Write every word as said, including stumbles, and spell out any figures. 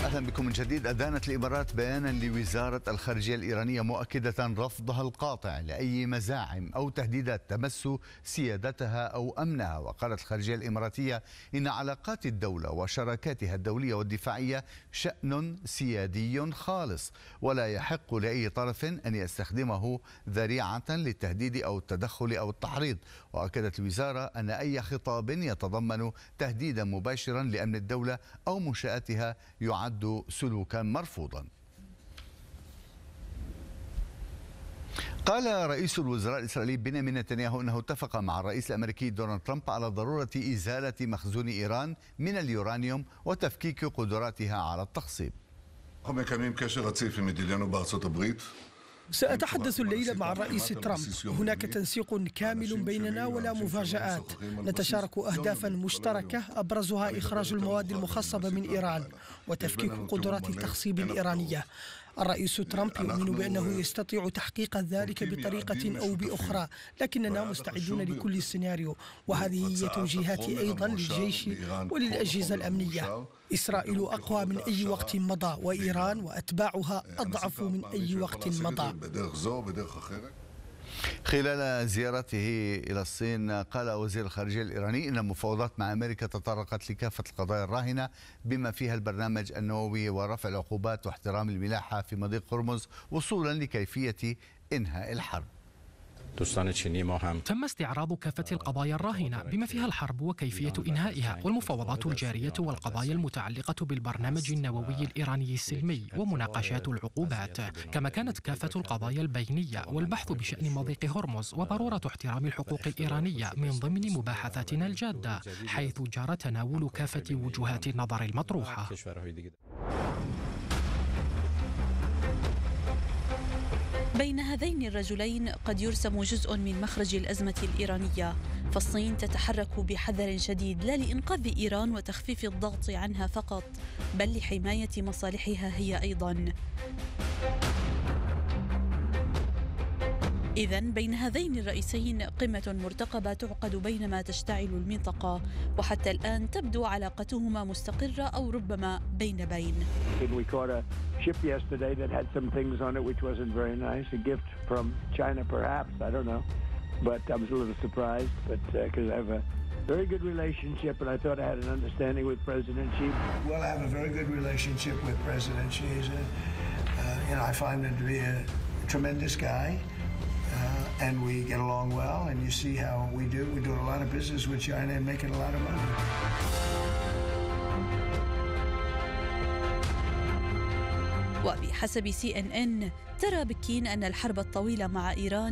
أهلا بكم من جديد. أدانت الإمارات بيانا لوزارة الخارجية الإيرانية مؤكدة رفضها القاطع لأي مزاعم أو تهديدات تمس سيادتها أو أمنها. وقالت الخارجية الإماراتية إن علاقات الدولة وشراكاتها الدولية والدفاعية شأن سيادي خالص، ولا يحق لأي طرف أن يستخدمه ذريعة للتهديد أو التدخل أو التحريض. وأكدت الوزارة أن أي خطاب يتضمن تهديدا مباشرا لأمن الدولة أو منشآتها يعد سلوكا مرفوضا. قال رئيس الوزراء الإسرائيلي بنيامين نتنياهو أنه اتفق مع الرئيس الأمريكي دونالد ترامب على ضرورة إزالة مخزون إيران من اليورانيوم وتفكيك قدراتها على التخصيب. سأتحدث الليلة مع الرئيس ترامب. هناك تنسيق كامل بيننا ولا مفاجآت. نتشارك أهدافا مشتركة أبرزها إخراج المواد المخصبة من إيران وتفكيك قدرات التخصيب الإيرانية. الرئيس ترامب يؤمن بأنه يستطيع تحقيق ذلك بطريقة أو بأخرى، لكننا مستعدون لكل سيناريو، وهذه هي توجيهاتي أيضا للجيش وللأجهزة الأمنية. إسرائيل أقوى من أي وقت مضى، وإيران وأتباعها أضعف من أي وقت مضى. خلال زيارته إلى الصين قال وزير الخارجية الإيراني إن المفاوضات مع أمريكا تطرقت لكافة القضايا الراهنة بما فيها البرنامج النووي ورفع العقوبات واحترام الملاحة في مضيق هرمز وصولا لكيفية إنهاء الحرب. تم استعراض كافة القضايا الراهنة بما فيها الحرب وكيفية إنهائها والمفاوضات الجارية والقضايا المتعلقة بالبرنامج النووي الإيراني السلمي ومناقشات العقوبات، كما كانت كافة القضايا البينية والبحث بشأن مضيق هرمز وضرورة احترام الحقوق الإيرانية من ضمن مباحثاتنا الجادة، حيث جرى تناول كافة وجهات النظر المطروحة. بين هذين الرجلين قد يرسم جزء من مخرج الأزمة الإيرانية، فالصين تتحرك بحذر شديد لا لإنقاذ إيران وتخفيف الضغط عنها فقط، بل لحماية مصالحها هي أيضا. إذن بين هذين الرئيسين قمة مرتقبة تعقد بينما تشتعل المنطقة، وحتى الآن تبدو علاقتهما مستقرة أو ربما بين بين. ship yesterday that had some things on it which wasn't very nice, a gift from China perhaps, I don't know, but I was a little surprised, but because uh, I have a very good relationship and I thought I had an understanding with President Xi. Well, I have a very good relationship with President Xi. He's a, uh, you know, I find him to be a tremendous guy, uh, and we get along well, and you see how we do. We do a lot of business with China and making a lot of money. وبحسب سي إن إن ترى بكين أن الحرب الطويلة مع إيران